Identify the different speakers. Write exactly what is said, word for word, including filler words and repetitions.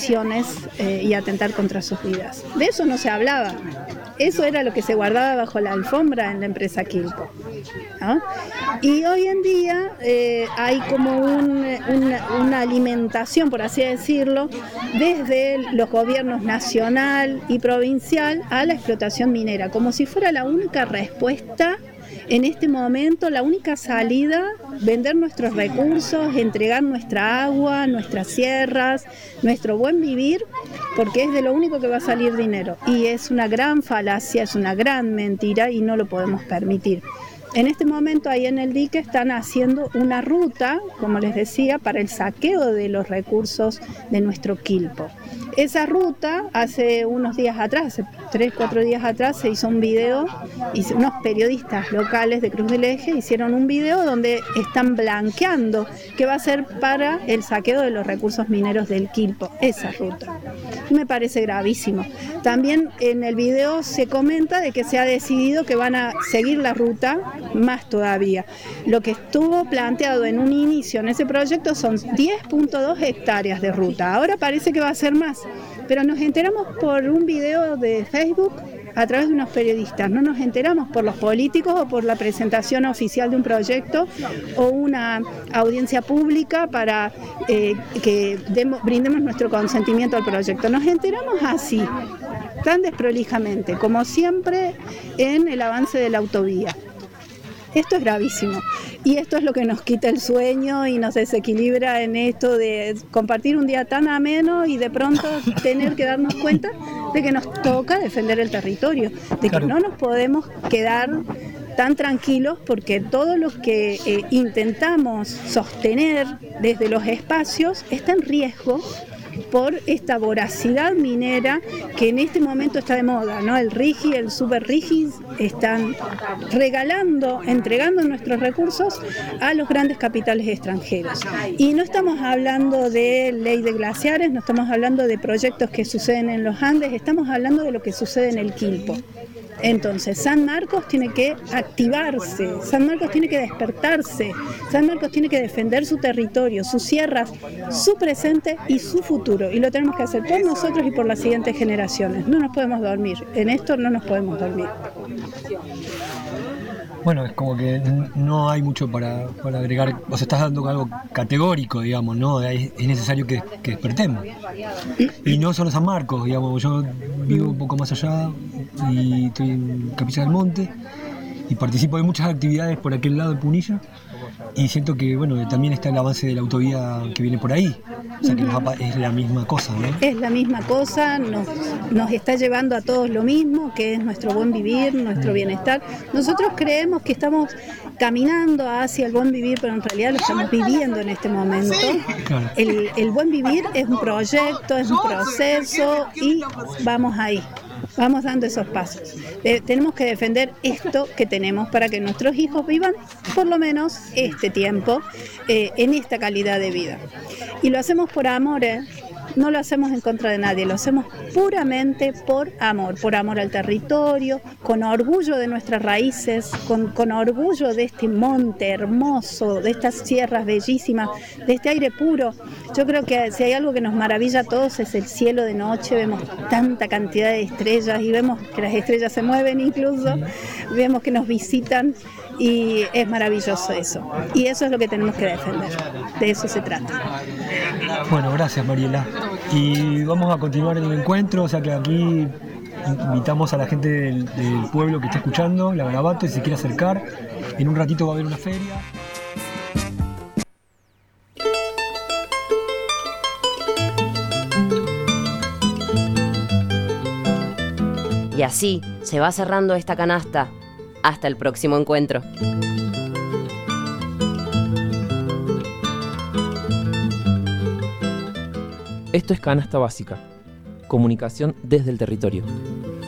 Speaker 1: Eh, y atentar contra sus vidas. De eso no se hablaba. Eso era lo que se guardaba bajo la alfombra en la empresa Quilpo, ¿no? Y hoy en día eh, hay como un, una, una alimentación, por así decirlo, desde los gobiernos nacional y provincial a la explotación minera, como si fuera la única respuesta. En este momento, la única salida, vender nuestros recursos, entregar nuestra agua, nuestras sierras, nuestro buen vivir, porque es de lo único que va a salir dinero. Y es una gran falacia, es una gran mentira y no lo podemos permitir. En este momento, ahí en el dique, están haciendo una ruta, como les decía, para el saqueo de los recursos de nuestro Quilpo. Esa ruta, hace unos días atrás, hace tres, cuatro días atrás, se hizo un video, y unos periodistas locales de Cruz del Eje hicieron un video donde están blanqueando que va a ser para el saqueo de los recursos mineros del Quilpo, esa ruta. Me parece gravísimo. También en el video se comenta de que se ha decidido que van a seguir la ruta más todavía. Lo que estuvo planteado en un inicio en ese proyecto son diez punto dos hectáreas de ruta. Ahora parece que va a ser más, pero nos enteramos por un video de Facebook a través de unos periodistas. No nos enteramos por los políticos o por la presentación oficial de un proyecto o una audiencia pública para eh, que demos, brindemos nuestro consentimiento al proyecto. Nos enteramos así, tan desprolijamente, como siempre en el avance de la autovía. Esto es gravísimo y esto es lo que nos quita el sueño y nos desequilibra en esto de compartir un día tan ameno y de pronto tener que darnos cuenta de que nos toca defender el territorio, de que no nos podemos quedar tan tranquilos porque todo lo que eh, intentamos sostener desde los espacios está en riesgo por esta voracidad minera que en este momento está de moda, ¿no? El RIGI, el Super RIGI están regalando, entregando nuestros recursos a los grandes capitales extranjeros. Y no estamos hablando de ley de glaciares, no estamos hablando de proyectos que suceden en los Andes, estamos hablando de lo que sucede en el Quilpo. Entonces, San Marcos tiene que activarse, San Marcos tiene que despertarse, San Marcos tiene que defender su territorio, sus sierras, su presente y su futuro. Y lo tenemos que hacer por nosotros y por las siguientes generaciones. No nos podemos dormir, en esto no nos podemos dormir.
Speaker 2: Bueno, es como que no hay mucho para, para agregar, o sea, estás dando algo categórico, digamos, ¿no? Es, es necesario que, que despertemos. Y no solo San Marcos, digamos, yo vivo un poco más allá y estoy en Capilla del Monte y participo de muchas actividades por aquel lado de Punilla y siento que, bueno, también está el avance de la autovía que viene por ahí. O sea que es la misma cosa, ¿no?
Speaker 1: Es la misma cosa, nos, nos está llevando a todos lo mismo, que es nuestro buen vivir, nuestro bienestar. Nosotros creemos que estamos caminando hacia el buen vivir, pero en realidad lo estamos viviendo en este momento.
Speaker 2: Claro.
Speaker 1: El, el buen vivir es un proyecto, es un proceso y vamos ahí. Vamos dando esos pasos. De, tenemos que defender esto que tenemos para que nuestros hijos vivan por lo menos este tiempo eh, en esta calidad de vida. Y lo hacemos por amor, ¿eh? No lo hacemos en contra de nadie, lo hacemos puramente por amor, por amor al territorio, con orgullo de nuestras raíces, con, con orgullo de este monte hermoso, de estas sierras bellísimas, de este aire puro. Yo creo que si hay algo que nos maravilla a todos es el cielo de noche, vemos tanta cantidad de estrellas y vemos que las estrellas se mueven incluso, vemos que nos visitan y es maravilloso eso. Y eso es lo que tenemos que defender, de eso se trata.
Speaker 2: Bueno, gracias Mariela. Y vamos a continuar el encuentro, o sea que aquí invitamos a la gente del, del pueblo que está escuchando, la Garabato, si se quiere acercar. En un ratito va a haber una feria.
Speaker 3: Y así se va cerrando esta canasta. Hasta el próximo encuentro.
Speaker 4: Esto es Canasta Básica, comunicación desde el territorio.